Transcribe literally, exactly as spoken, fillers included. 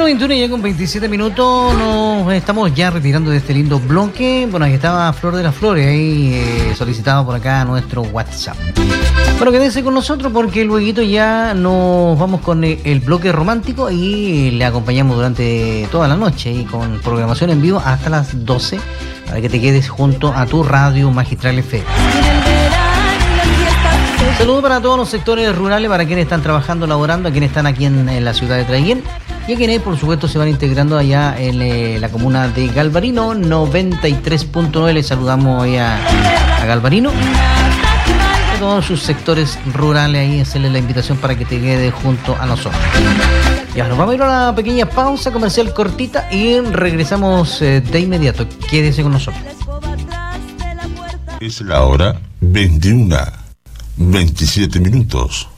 veintiuno ya con veintisiete minutos, nos estamos ya retirando de este lindo bloque. Bueno, ahí estaba Flor de las Flores, ahí eh, solicitado por acá a nuestro WhatsApp. Bueno, quédense con nosotros porque luego ya nos vamos con el bloque romántico y le acompañamos durante toda la noche y con programación en vivo hasta las doce para que te quedes junto a tu radio Magistral F M. Saludos para todos los sectores rurales, para quienes están trabajando, laborando, a quienes están aquí en, en la ciudad de Traiguén y a quienes, por supuesto, se van integrando allá en eh, la comuna de Galvarino, noventa y tres punto nueve. Les saludamos ahí a, a Galvarino, a todos sus sectores rurales, ahí hacerles la invitación para que te quedes junto a nosotros. Ya, nos vamos a ir a una pequeña pausa comercial cortita y regresamos eh, de inmediato. Quédese con nosotros. Es la hora veintiuna, veintisiete minutos.